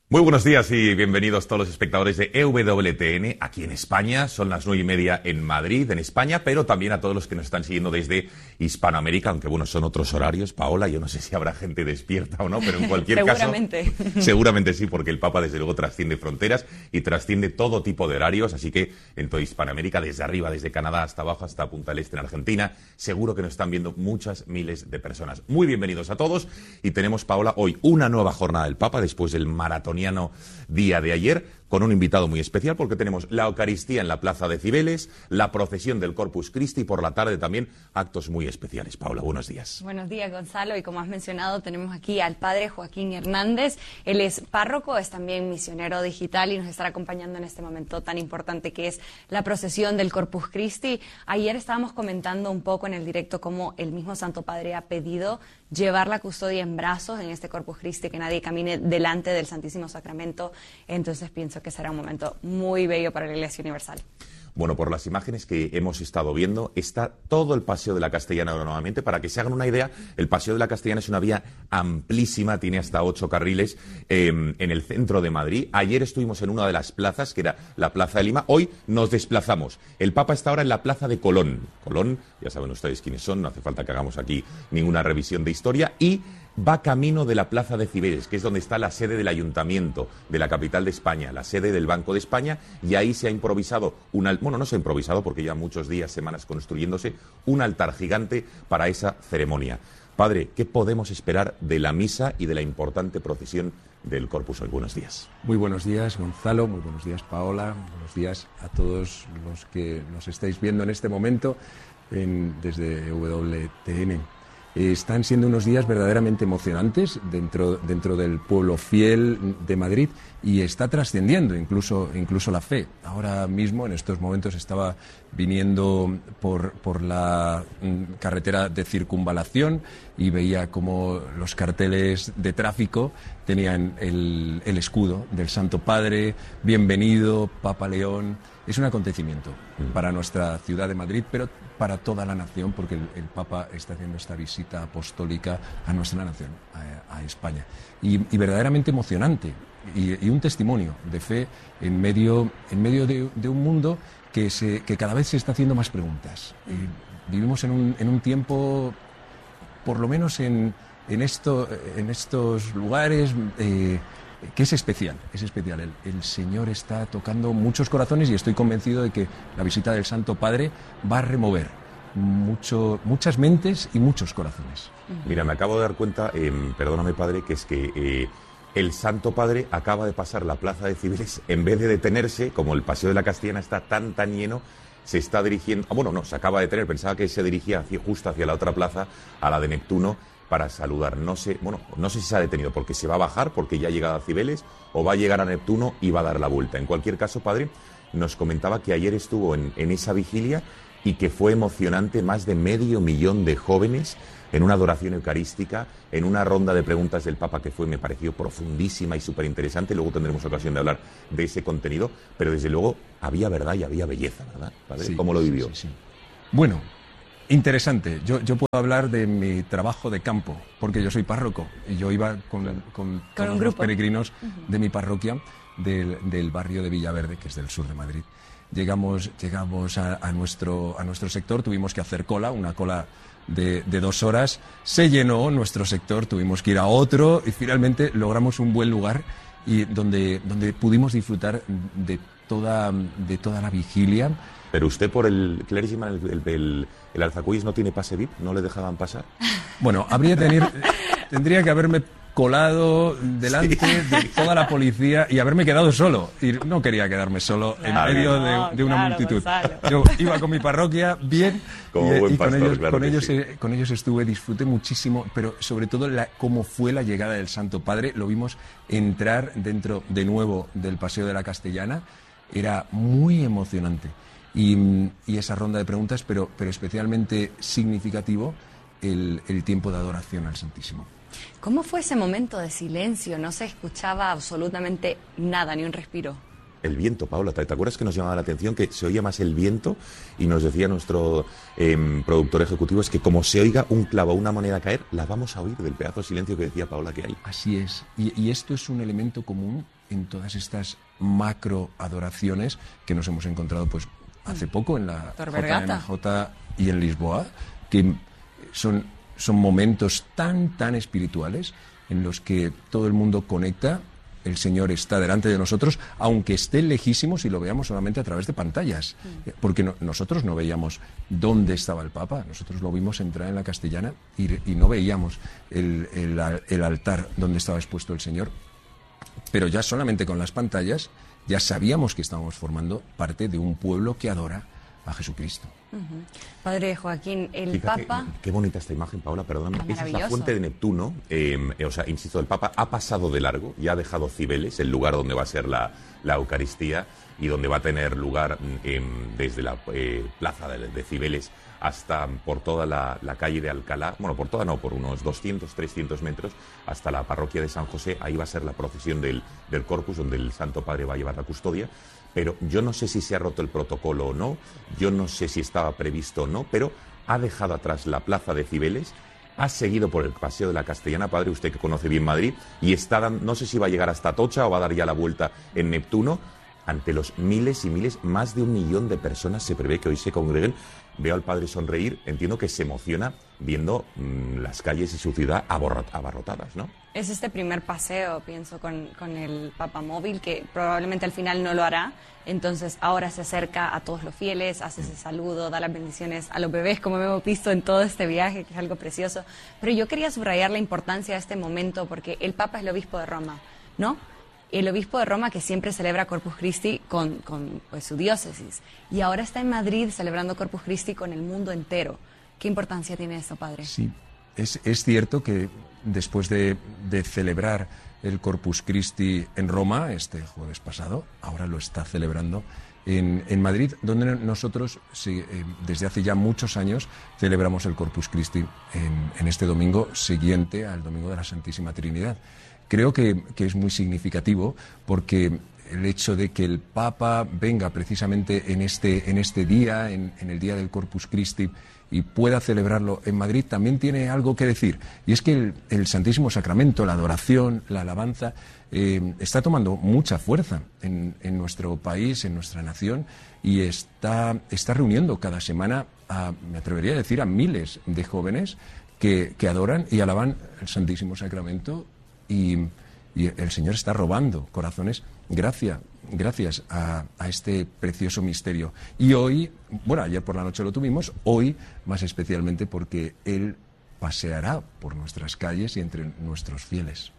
Muy buenos días y bienvenidos todos los espectadores de EWTN aquí en España. Son las 9:30 en Madrid, en España, pero también a todos los que nos están siguiendo desde Hispanoamérica, aunque bueno, son otros horarios, Paola. Yo no sé si habrá gente despierta o no, pero en cualquier caso... Seguramente sí, porque el Papa desde luego trasciende fronteras y trasciende todo tipo de horarios, así que en toda Hispanoamérica, desde arriba, desde Canadá hasta abajo, hasta Punta del Este en Argentina, seguro que nos están viendo muchas miles de personas. Muy bienvenidos a todos y tenemos, Paola, hoy una nueva jornada del Papa después del maratón día de ayer, con un invitado muy especial porque tenemos la Eucaristía en la Plaza de Cibeles, la procesión del Corpus Christi y por la tarde también actos muy especiales. Paula, buenos días. Buenos días, Gonzalo, y como has mencionado tenemos aquí al padre Joaquín Hernández. Él es párroco, es también misionero digital y nos estará acompañando en este momento tan importante que es la procesión del Corpus Christi. Ayer estábamos comentando un poco en el directo cómo el mismo Santo Padre ha pedido llevar la custodia en brazos en este Corpus Christi, que nadie camine delante del Santísimo Sacramento. Entonces pienso que será un momento muy bello para la Iglesia Universal. Bueno, por las imágenes que hemos estado viendo, está todo el Paseo de la Castellana nuevamente. Para que se hagan una idea, el Paseo de la Castellana es una vía amplísima, tiene hasta 8 carriles en el centro de Madrid. Ayer estuvimos en una de las plazas, que era la Plaza de Lima. Hoy nos desplazamos. El Papa está ahora en la Plaza de Colón. Colón, ya saben ustedes quiénes son, no hace falta que hagamos aquí ninguna revisión de historia. Y va camino de la Plaza de Cibeles, que es donde está la sede del Ayuntamiento de la capital de España, la sede del Banco de España, y ahí se ha improvisado no se ha improvisado porque ya muchos días, semanas construyéndose, un altar gigante para esa ceremonia. Padre, ¿qué podemos esperar de la misa y de la importante procesión del Corpus hoy? Buenos días. Muy buenos días, Gonzalo, muy buenos días, Paola, buenos días a todos los que nos estáis viendo en este momento desde EWTN. Están siendo unos días verdaderamente emocionantes dentro del pueblo fiel de Madrid y está trascendiendo incluso la fe. Ahora mismo, en estos momentos, estaba viniendo por la carretera de circunvalación y veía como los carteles de tráfico tenían el escudo del Santo Padre, bienvenido, Papa León. Es un acontecimiento para nuestra ciudad de Madrid, pero para toda la nación, porque el Papa está haciendo esta visita apostólica a nuestra nación, a España. Y verdaderamente emocionante, y un testimonio de fe en medio de un mundo que cada vez se está haciendo más preguntas. Vivimos en un tiempo, por lo menos en estos lugares, que es especial. El Señor está tocando muchos corazones y estoy convencido de que la visita del Santo Padre va a remover muchas mentes y muchos corazones. Mira, me acabo de dar cuenta, perdóname, Padre, que es que el Santo Padre acaba de pasar la Plaza de Cibeles, en vez de detenerse, como el Paseo de la Castellana está tan lleno, se está dirigiendo... se acaba de detener, pensaba que se dirigía justo hacia la otra plaza, a la de Neptuno, para saludar. No sé si se ha detenido porque se va a bajar, porque ya ha llegado a Cibeles, o va a llegar a Neptuno y va a dar la vuelta. En cualquier caso, Padre, nos comentaba que ayer estuvo en esa vigilia y que fue emocionante, más de 500.000 de jóvenes en una adoración eucarística, en una ronda de preguntas del Papa que me pareció profundísima y súper interesante. Luego tendremos ocasión de hablar de ese contenido, pero desde luego había verdad y había belleza, ¿verdad, Padre? Sí, ¿Cómo lo vivió? Sí. Bueno, interesante. Yo puedo hablar de mi trabajo de campo, porque yo soy párroco y yo iba con los peregrinos de mi parroquia del barrio de Villaverde, que es del sur de Madrid. Llegamos a nuestro sector, tuvimos que hacer una cola de 2 horas, se llenó nuestro sector, tuvimos que ir a otro y finalmente logramos un buen lugar y donde pudimos disfrutar de toda la vigilia. Pero usted, por el Clérigima, el Alzacuís, ¿no tiene pase VIP? ¿No le dejaban pasar? Bueno, tendría que haberme colado delante de toda la policía y haberme quedado solo. Y no quería quedarme solo en medio de una multitud. Gonzalo. Yo iba con mi parroquia bien con ellos estuve, disfruté muchísimo, pero sobre todo cómo fue la llegada del Santo Padre. Lo vimos entrar dentro de nuevo del Paseo de la Castellana. Era muy emocionante. Y esa ronda de preguntas, pero especialmente significativo el tiempo de adoración al Santísimo. ¿Cómo fue ese momento de silencio? No se escuchaba absolutamente nada, ni un respiro. El viento, Paula, ¿te acuerdas que nos llamaba la atención que se oía más el viento? Y nos decía nuestro productor ejecutivo, es que como se oiga un clavo o una moneda caer, la vamos a oír del pedazo de silencio que decía Paula que hay. Así es, y esto es un elemento común en todas estas macro adoraciones que nos hemos encontrado pues hace poco en la JMJ y en Lisboa, que son momentos tan espirituales en los que todo el mundo conecta. El Señor está delante de nosotros, aunque esté lejísimos y lo veamos solamente a través de pantallas, porque nosotros no veíamos dónde estaba el Papa, nosotros lo vimos entrar en la Castellana y no veíamos el altar donde estaba expuesto el Señor, pero ya solamente con las pantallas ya sabíamos que estábamos formando parte de un pueblo que adora a Jesucristo. Padre Joaquín, el Fíjate, Papa... Qué bonita esta imagen, Paula, perdóname. Esa es la Maravilloso. fuente de Neptuno. O sea, insisto, el Papa ha pasado de largo y ha dejado Cibeles, el lugar donde va a ser la Eucaristía y donde va a tener lugar desde la plaza de Cibeles hasta por toda la calle de Alcalá, bueno, por toda no, por unos 200, 300 metros, hasta la parroquia de San José. Ahí va a ser la procesión del Corpus, donde el Santo Padre va a llevar la custodia. Pero yo no sé si se ha roto el protocolo o no, yo no sé si estaba previsto o no, pero ha dejado atrás la plaza de Cibeles, ha seguido por el Paseo de la Castellana, padre, usted que conoce bien Madrid, y está dando, no sé si va a llegar hasta Atocha o va a dar ya la vuelta en Neptuno. Ante los miles y miles, más de 1 millón de personas se prevé que hoy se congreguen. Veo al padre sonreír, entiendo que se emociona viendo las calles y su ciudad abarrotadas, ¿no? Es este primer paseo, pienso, con el Papa Móvil, que probablemente al final no lo hará. Entonces ahora se acerca a todos los fieles, hace ese saludo, da las bendiciones a los bebés, como hemos visto en todo este viaje, que es algo precioso. Pero yo quería subrayar la importancia de este momento, porque el Papa es el obispo de Roma, ¿no? El obispo de Roma que siempre celebra Corpus Christi con pues, su diócesis. Y ahora está en Madrid celebrando Corpus Christi con el mundo entero. ¿Qué importancia tiene esto, padre? Sí, es cierto que después de celebrar el Corpus Christi en Roma, este jueves pasado, ahora lo está celebrando en Madrid, donde nosotros desde hace ya muchos años celebramos el Corpus Christi en este domingo siguiente al Domingo de la Santísima Trinidad. Creo que es muy significativo porque el hecho de que el Papa venga precisamente en este día, en el día del Corpus Christi, y pueda celebrarlo en Madrid, también tiene algo que decir. Y es que el Santísimo Sacramento, la adoración, la alabanza, está tomando mucha fuerza en nuestro país, en nuestra nación, y está reuniendo cada semana, me atrevería a decir, a miles de jóvenes que adoran y alaban el Santísimo Sacramento, y el Señor está robando corazones gracias a este precioso misterio. Y hoy, bueno, ayer por la noche lo tuvimos, hoy más especialmente porque Él paseará por nuestras calles y entre nuestros fieles.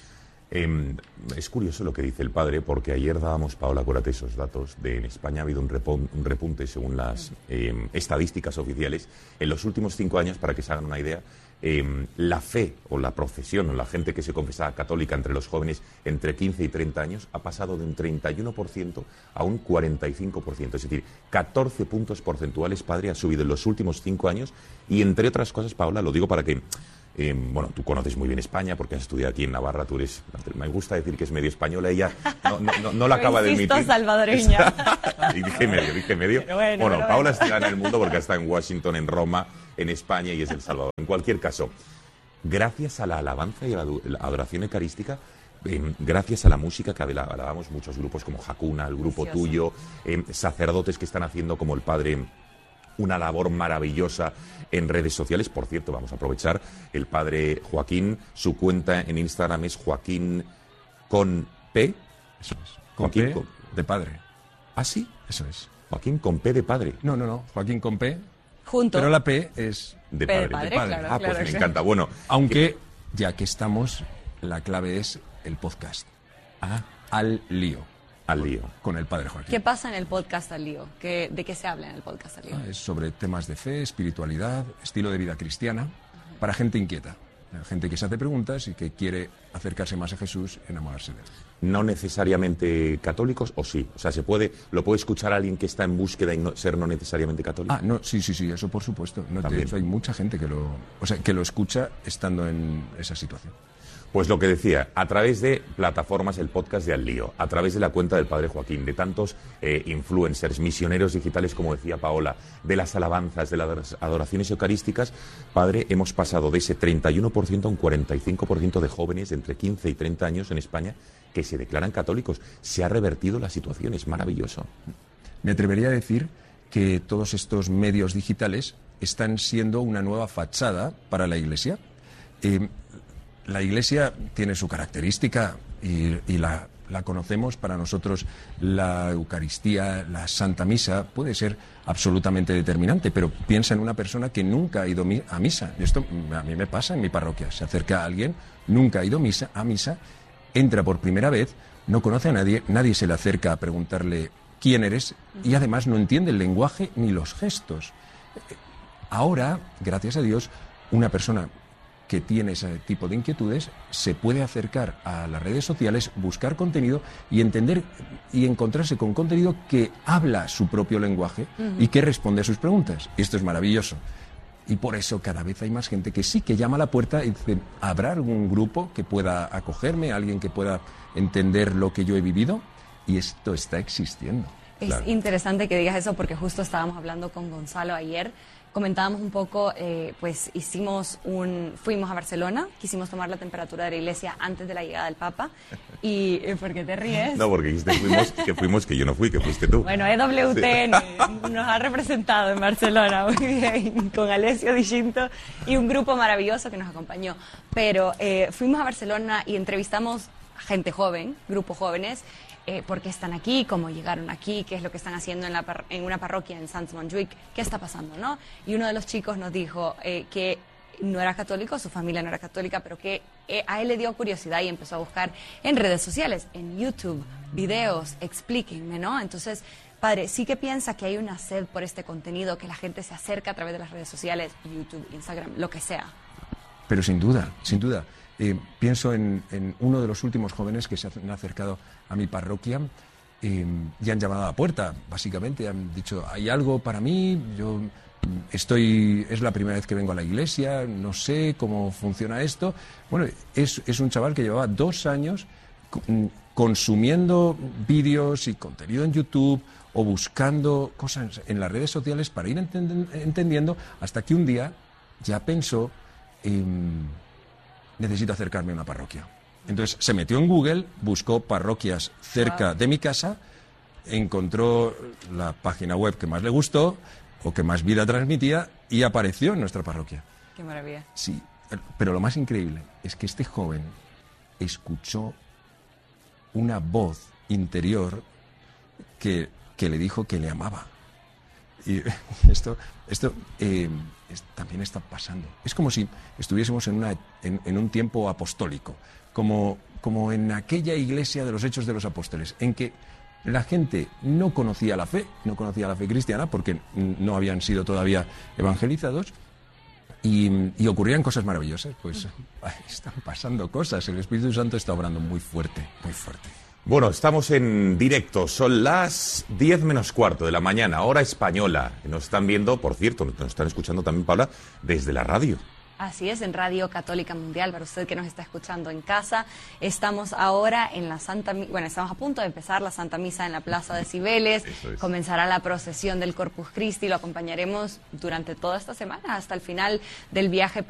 Es curioso lo que dice el padre, porque ayer dábamos, Paola, acuérdate esos datos, en España ha habido un repunte según las estadísticas oficiales. En los últimos 5 años, para que se hagan una idea, la fe o la procesión o la gente que se confesaba católica entre los jóvenes entre 15 y 30 años ha pasado de un 31% a un 45%. Es decir, 14 puntos porcentuales, padre, ha subido en los últimos 5 años. Y entre otras cosas, Paola, lo digo para que... bueno, tú conoces muy bien España porque has estudiado aquí en Navarra, tú eres, me gusta decir que es medio española, ella no la acaba de admitir. Salvadoreña. Y dije medio. Bueno, Paula está en el mundo porque está en Washington, en Roma, en España y es El Salvador. En cualquier caso, gracias a la alabanza y a la adoración eucarística, gracias a la música que alabamos muchos grupos como Hakuna, el grupo tuyo, sacerdotes que están haciendo como el padre... una labor maravillosa en redes sociales. Por cierto, vamos a aprovechar, el padre Joaquín, su cuenta en Instagram es Joaquín con P. Eso es. Joaquín P de padre. ¿Ah, sí? Eso es. Joaquín con P de padre. No. Joaquín con P. Junto. Pero la P es de P padre. de padre. Claro, pues me encanta. Bueno, aunque ya que estamos, la clave es el podcast. Al lío. Al lío. Con el padre Joaquín. ¿Qué pasa en el podcast Al Lío? ¿De qué se habla en el podcast Al Lío? Es sobre temas de fe, espiritualidad, estilo de vida cristiana, para gente inquieta, gente que se hace preguntas y que quiere acercarse más a Jesús, enamorarse de él. No necesariamente católicos, o sí. O sea, lo puede escuchar alguien que está en búsqueda y ser no necesariamente católico. No, sí, eso por supuesto. No, de hecho, hay mucha gente que lo escucha estando en esa situación. Pues lo que decía, a través de plataformas, el podcast de Al Lío, a través de la cuenta del Padre Joaquín, de tantos influencers, misioneros digitales, como decía Paola, de las alabanzas, de las adoraciones eucarísticas, Padre, hemos pasado de ese 31% a un 45% de jóvenes de entre 15 y 30 años en España que se declaran católicos. Se ha revertido la situación, es maravilloso. Me atrevería a decir que todos estos medios digitales están siendo una nueva fachada para la Iglesia. La Iglesia tiene su característica y la conocemos. Para nosotros la Eucaristía, la Santa Misa puede ser absolutamente determinante, pero piensa en una persona que nunca ha ido a misa. Esto a mí me pasa en mi parroquia. Se acerca a alguien, nunca ha ido a misa, entra por primera vez, no conoce a nadie, nadie se le acerca a preguntarle quién eres y además no entiende el lenguaje ni los gestos. Ahora, gracias a Dios, una persona que tiene ese tipo de inquietudes se puede acercar a las redes sociales, buscar contenido y entender y encontrarse con contenido que habla su propio lenguaje y que responde a sus preguntas. Esto es maravilloso. Y por eso cada vez hay más gente que sí, que llama a la puerta y dice, ¿habrá algún grupo que pueda acogerme, alguien que pueda entender lo que yo he vivido? Y esto está existiendo. Es interesante que digas eso porque justo estábamos hablando con Gonzalo ayer. Comentábamos un poco, pues fuimos a Barcelona, quisimos tomar la temperatura de la iglesia antes de la llegada del Papa. ¿Y por qué te ríes? No, porque dijiste que yo no fui, que fuiste tú. Bueno, EWTN nos ha representado en Barcelona muy bien, con Alessio Di Cinto y un grupo maravilloso que nos acompañó. Pero fuimos a Barcelona y entrevistamos a gente joven, grupos jóvenes, por qué están aquí, cómo llegaron aquí, qué es lo que están haciendo en una parroquia en Sant-Montjuïc, qué está pasando, ¿no? Y uno de los chicos nos dijo que no era católico, su familia no era católica, pero que a él le dio curiosidad y empezó a buscar en redes sociales, en YouTube, videos, explíquenme, ¿no? Entonces, Padre, sí que piensa que hay una sed por este contenido, que la gente se acerca a través de las redes sociales, YouTube, Instagram, lo que sea. Pero sin duda, sin duda. Pienso en uno de los últimos jóvenes que se han acercado a mi parroquia y han llamado a la puerta, básicamente. Han dicho, hay algo para mí, es la primera vez que vengo a la iglesia, no sé cómo funciona esto. Bueno, es un chaval que llevaba 2 años consumiendo vídeos y contenido en YouTube o buscando cosas en las redes sociales para ir entendiendo, hasta que un día ya pensó, necesito acercarme a una parroquia. Entonces se metió en Google, buscó parroquias cerca de mi casa, encontró la página web que más le gustó o que más vida transmitía y apareció en nuestra parroquia. ¡Qué maravilla! Sí, pero lo más increíble es que este joven escuchó una voz interior que le dijo que le amaba. Y esto también está pasando. Es como si estuviésemos en un tiempo apostólico, como en aquella iglesia de los Hechos de los Apóstoles, en que la gente no conocía la fe cristiana, porque no habían sido todavía evangelizados, y ocurrían cosas maravillosas. Pues están pasando cosas, el Espíritu Santo está obrando muy fuerte, muy fuerte. Bueno, estamos en directo, son las 10 menos cuarto de la mañana, hora española. Nos están viendo, por cierto, nos están escuchando también, Paula, desde la radio. Así es, en Radio Católica Mundial, para usted que nos está escuchando en casa. Estamos ahora en la estamos a punto de empezar la Santa Misa en la Plaza de Cibeles. Comenzará la procesión del Corpus Christi, lo acompañaremos durante toda esta semana, hasta el final del viaje